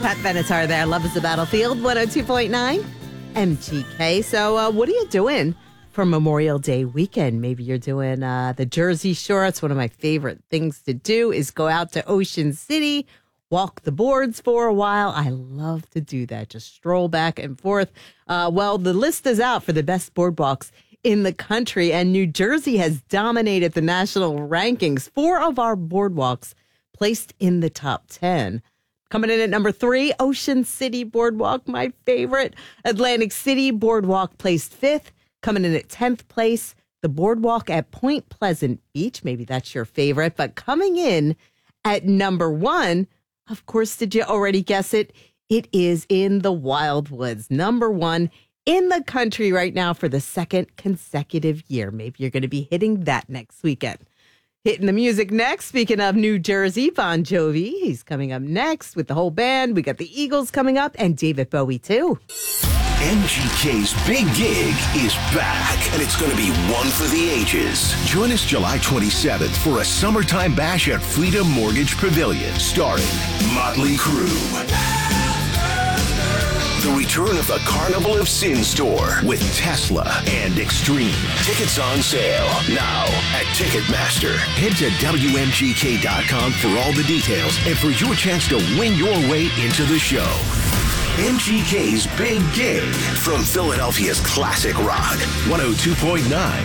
Pat Benatar there. Love is the Battlefield, 102.9 MGK. So what are you doing for Memorial Day weekend? Maybe you're doing the Jersey Shore. It's one of my favorite things to do is go out to Ocean City, walk the boards for a while. I love to do that. Just stroll back and forth. Well, the list is out for the best boardwalks in the country, and New Jersey has dominated the national rankings. 4 of our boardwalks placed in the top 10. Coming in at number 3, Ocean City Boardwalk, my favorite. Atlantic City Boardwalk placed 5th. Coming in at 10th place, the boardwalk at Point Pleasant Beach. Maybe that's your favorite. But coming in at number 1, of course, did you already guess it? It is in the Wildwoods. Number 1 in the country right now for the second consecutive year. Maybe you're going to be hitting that next weekend. Hitting the music next. Speaking of New Jersey, Bon Jovi. He's coming up next with the whole band. We got the Eagles coming up and David Bowie, too. MGK's Big Gig is back, and it's going to be one for the ages. Join us July 27th for a summertime bash at Freedom Mortgage Pavilion, starring Motley Crue. The return of the Carnival of Sin Store with Tesla and Extreme. Tickets on sale now at Ticketmaster. Head to WMGK.com for all the details and for your chance to win your way into the show. MGK's Big Gig from Philadelphia's classic rock, 102.9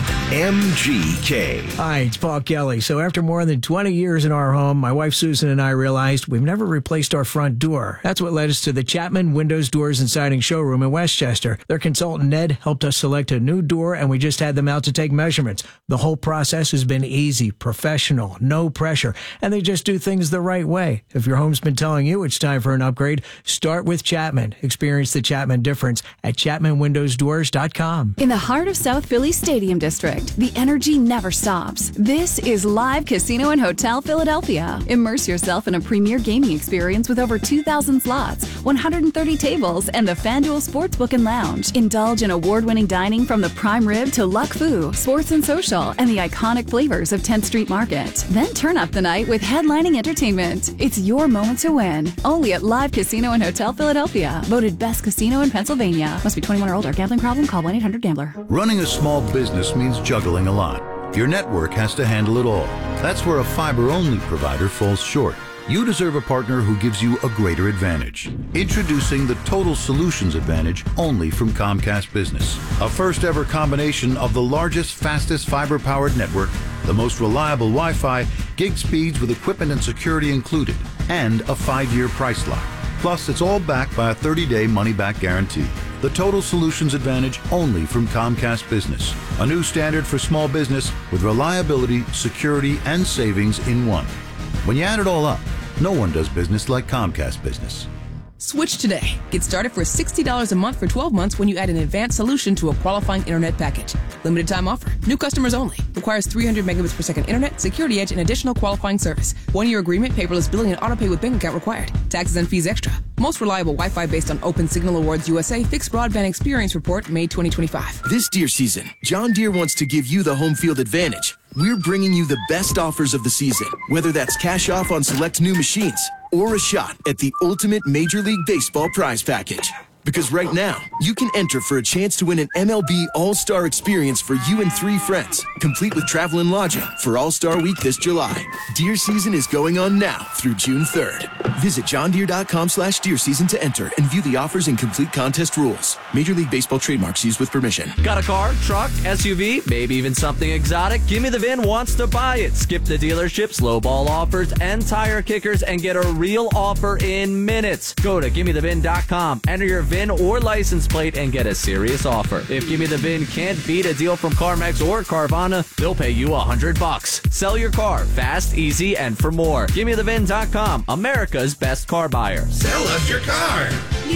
MGK. Hi, it's Paul Kelly. So after more than 20 years in our home, my wife Susan and I realized we've never replaced our front door. That's what led us to the Chapman Windows, Doors, and Siding showroom in Westchester. Their consultant Ned helped us select a new door, and we just had them out to take measurements. The whole process has been easy, professional, no pressure, and they just do things the right way. If your home's been telling you it's time for an upgrade, start with Chapman. Experience the Chapman difference at ChapmanWindowsDoors.com. In the heart of South Philly Stadium District, the energy never stops. This is Live Casino and Hotel Philadelphia. Immerse yourself in a premier gaming experience with over 2,000 slots, 130 tables, and the FanDuel Sportsbook and Lounge. Indulge in award-winning dining from the prime rib to Luck Fu, Sports and Social, and the iconic flavors of 10th Street Market. Then turn up the night with headlining entertainment. It's your moment to win. Only at Live Casino and Hotel Philadelphia. Voted best casino in Pennsylvania. Must be 21 or older. Gambling problem? Call 1-800-GAMBLER. Running a small business means juggling a lot. Your network has to handle it all. That's where a fiber-only provider falls short. You deserve a partner who gives you a greater advantage. Introducing the Total Solutions Advantage only from Comcast Business. A first-ever combination of the largest, fastest fiber-powered network, the most reliable Wi-Fi, gig speeds with equipment and security included, and a 5-year price lock. Plus, it's all backed by a 30-day money-back guarantee. The Total Solutions Advantage only from Comcast Business. A new standard for small business with reliability, security, and savings in one. When you add it all up, no one does business like Comcast Business. Switch today. Get started for $60 a month for 12 months when you add an advanced solution to a qualifying internet package. Limited time offer. New customers only. Requires 300 megabits per second internet, security edge, and additional qualifying service. 1-year agreement, paperless billing, and autopay with bank account required. Taxes and fees extra. Most reliable Wi-Fi based on Open Signal Awards USA Fixed Broadband Experience Report, May 2025. This deer season, John Deere wants to give you the home field advantage. We're bringing you the best offers of the season, whether that's cash off on select new machines or a shot at the ultimate Major League Baseball prize package. Because right now, you can enter for a chance to win an MLB All-Star experience for you and 3 friends, complete with travel and lodging for All-Star Week this July. Deer season is going on now through June 3rd. Visit johndeere.com/deer season to enter and view the offers and complete contest rules. Major League Baseball trademarks used with permission. Got a car, truck, SUV, maybe even something exotic? Gimme the VIN wants to buy it. Skip the dealerships, lowball offers, and tire kickers and get a real offer in minutes. Go to gimmethevin.com, enter your VIN or license plate and get a serious offer. If Gimme the VIN can't beat a deal from CarMax or Carvana, they'll pay you $100. Sell your car fast, easy, and for more. GimmeTheVin.com, America's best car buyer. Sell us your car.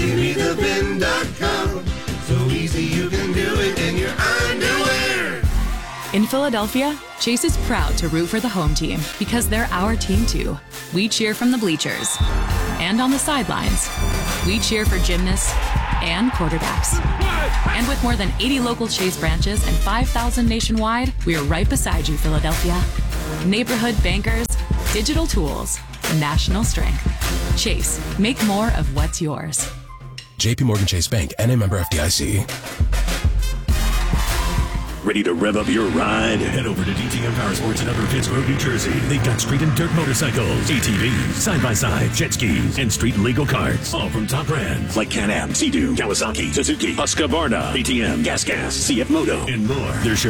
GimmeTheVin.com. So easy you can do it in your underwear. In Philadelphia, Chase is proud to root for the home team because they're our team too. We cheer from the bleachers and on the sidelines. We cheer for gymnasts and quarterbacks. And with more than 80 local Chase branches and 5,000 nationwide, we are right beside you, Philadelphia. Neighborhood bankers, digital tools, national strength. Chase, make more of what's yours. JP Morgan Chase Bank, N.A. member FDIC. Ready to rev up your ride? Head over to DTM Power Sports in Upper Pittsburgh, New Jersey. They've got street and dirt motorcycles, ATVs, side-by-side, jet skis, and street legal carts. All from top brands like Can-Am, Sea-Doo, Kawasaki, Suzuki, Husqvarna, ATM, Gas, CF Moto, and more. Their show